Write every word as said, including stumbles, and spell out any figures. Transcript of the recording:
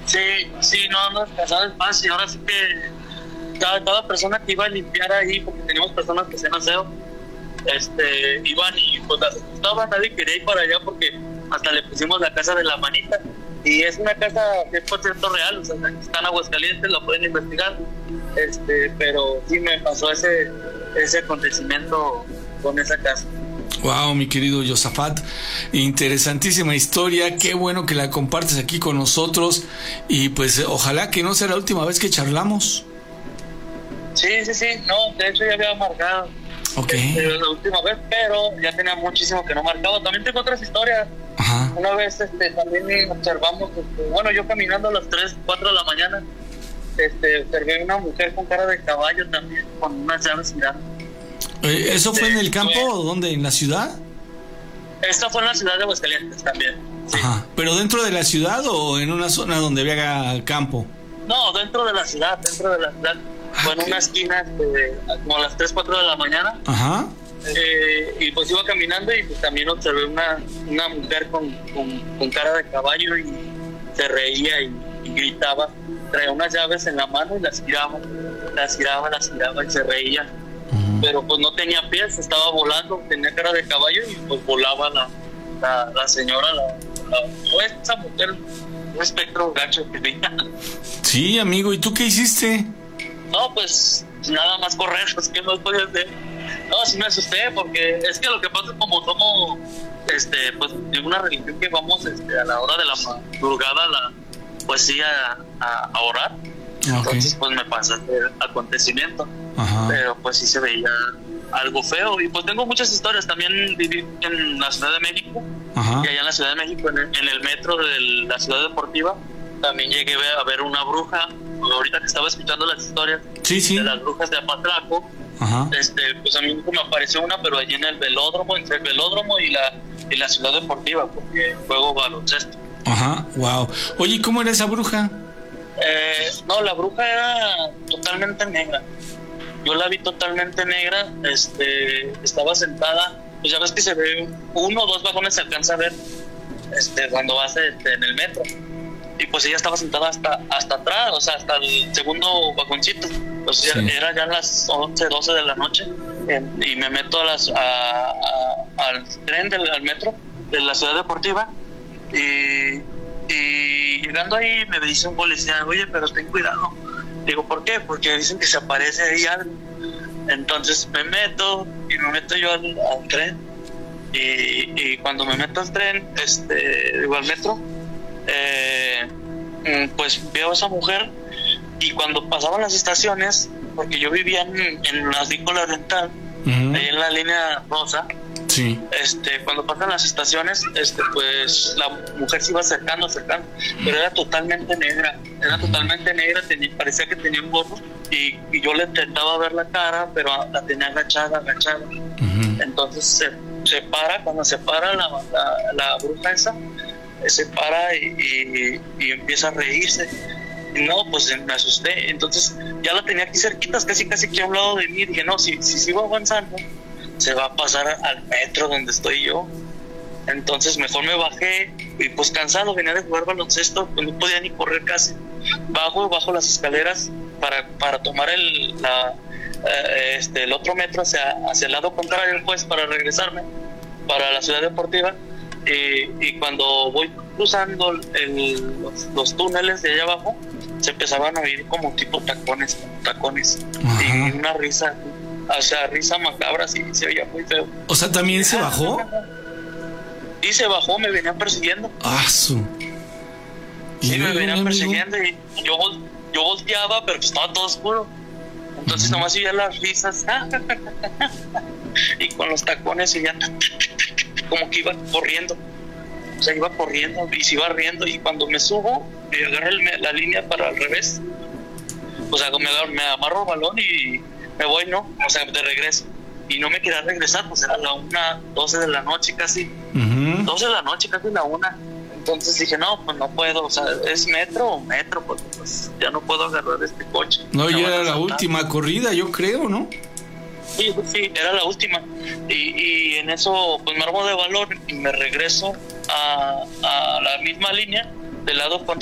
Sí, sí, no, no descansaba el espacio. Ahora sí que cada, cada persona que iba a limpiar ahí, porque teníamos personas que hacían aseo, este, iban y pues las asustaban, nadie quería ir para allá porque hasta le pusimos la casa de la manita. Y es una casa cien por ciento real, o sea, está en Aguascalientes, lo pueden investigar. Este, pero sí me pasó ese, ese acontecimiento con esa casa. Wow, mi querido Josafat, interesantísima historia, qué bueno que la compartes aquí con nosotros y pues ojalá que no sea la última vez que charlamos. Sí, sí, sí, no, de hecho ya había marcado okay. este, la última vez, pero ya tenía muchísimo que no marcaba. También tengo otras historias. Ajá. Una vez este, también observamos, este, bueno, yo caminando a las tres, cuatro de la mañana, este, observé una mujer con cara de caballo también, con unas llaves girando. ¿Eso este, fue en el campo fue, o dónde? ¿En la ciudad? Esta fue en la ciudad de Aguascalientes también. Sí. Ajá. ¿Pero dentro de la ciudad o en una zona donde había campo? No, dentro de la ciudad, dentro de la ciudad. Ah, fue en okay. una esquina, este, como a las tres, cuatro de la mañana. Ajá. Eh, y pues iba caminando y pues también observé una, una mujer con, con, con cara de caballo y se reía y, y gritaba. Traía unas llaves en la mano y las giraba, las giraba, las giraba y se reía. Pero pues no tenía pies, estaba volando, tenía cara de caballo y pues volaba la, la, la señora, la, la, pues esa mujer, un espectro gacho que veía. Sí, amigo, ¿y tú qué hiciste? No, pues nada más correr, pues qué más podía hacer. No, sí me asusté porque es que lo que pasa es como somos, este, pues de una religión que vamos este, a la hora de la madrugada, la, pues sí a, a, a orar. Okay. Entonces pues me pasa el acontecimiento. Ajá. Pero pues sí se veía algo feo y pues tengo muchas historias. También viví en la Ciudad de México. Ajá. Y allá en la Ciudad de México en el, en el metro de la Ciudad Deportiva también llegué a ver una bruja. Ahorita que estaba escuchando las historias sí, sí. de las brujas de Apatraco. Ajá. Este, pues a mí me apareció una, pero allí en el velódromo, entre el velódromo y la, y la Ciudad Deportiva, porque juego baloncesto. Ajá, wow. Oye, ¿cómo era esa bruja? Eh, no, la bruja era totalmente negra. Yo la vi totalmente negra. Este, estaba sentada. Pues ya ves que se ve uno o dos vagones, se alcanza a ver este, cuando vas este, en el metro. Y pues ella estaba sentada hasta hasta atrás, o sea, hasta el segundo vagoncito. Pues sí. ya, era ya las once, doce de la noche. Eh, y me meto a las, a, a, al tren, del, al metro de la Ciudad Deportiva. Y, y llegando ahí me dice un policía, oye, pero ten cuidado. Digo, ¿por qué? Porque dicen que se aparece ahí algo. Entonces me meto y me meto yo al, al tren. Y, y cuando me meto al tren, este, digo, al metro, eh, pues veo a esa mujer. Y cuando pasaban las estaciones, porque yo vivía en, en la Advícola Oriental, uh-huh. ahí en la línea rosa. Sí. Este, cuando pasan las estaciones, este, pues la mujer se iba acercando, acercando, pero era totalmente negra, era totalmente negra, tenía, parecía que tenía un gorro y, y yo le intentaba ver la cara, pero la tenía agachada, agachada. Uh-huh. Entonces se, se para, cuando se para la, la, la bruja esa, se para y, y, y empieza a reírse. No, pues me asusté, entonces ya la tenía aquí cerquitas, casi casi aquí a un lado de mí, dije, no, si, si sigo avanzando, se va a pasar al metro donde estoy yo. Entonces mejor me bajé y pues cansado, venía de jugar baloncesto, pues no podía ni correr casi. Bajo, bajo las escaleras para, para tomar el, la, eh, este, el otro metro hacia, hacia el lado contrario del juez para regresarme para la Ciudad Deportiva. Y, y cuando voy cruzando el, los, los túneles de allá abajo, se empezaban a oír como tipo tacones, tacones. Ajá. Y una risa, o sea, risa macabra, sí, se oía muy feo. O sea, ¿también se bajó? Y se bajó, me venían persiguiendo. Ah, su. Sí, me venían persiguiendo y yo, yo volteaba, pero pues estaba todo oscuro. Entonces uh-huh. nomás oía las risas. Y con los tacones y ya como que iba corriendo. O sea, iba corriendo y se iba riendo. Y cuando me subo, me agarro el, la línea para al revés. O sea, me, agarro, me amarro el balón y me voy, ¿no? O sea, de regreso. Y no me quería regresar, pues era la una, doce de la noche casi. Uh-huh. doce de la noche, casi la una. Entonces dije, no, pues no puedo. O sea, ¿es metro o metro? Pues, pues ya no puedo agarrar este coche. No, ya era la última corrida, yo creo, ¿no? Sí, sí, era la última. Y, y en eso, pues me armo de valor y me regreso a, a la misma línea del lado contrario.